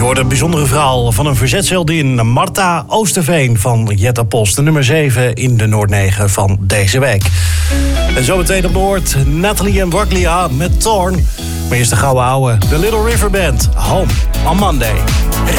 hoort een bijzondere verhaal van een verzetsheldin, Marta Oosterveen van Jetta Post. De nummer 7 in de Noord 9 van deze week. En zometeen op Noord Nathalie en Broglia met Thorn. Maar eerst de gouden ouwe, The Little River Band, Home on Monday.